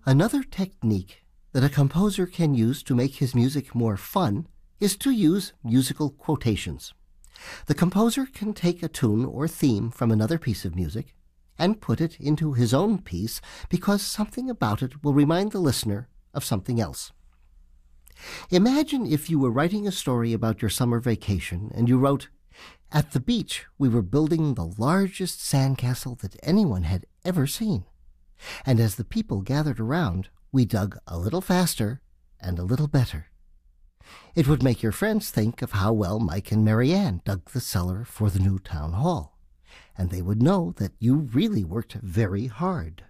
Another technique that a composer can use to make his music more fun is to use musical quotations. The composer can take a tune or theme from another piece of music and put it into his own piece because something about it will remind the listener of something else. Imagine if you were writing a story about your summer vacation and you wrote, "At the beach, we were building the largest sandcastle that anyone had ever seen. And as the people gathered around, we dug a little faster and a little better." It would make your friends think of how well Mike and Marianne dug the cellar for the new town hall, and they would know that you really worked very hard.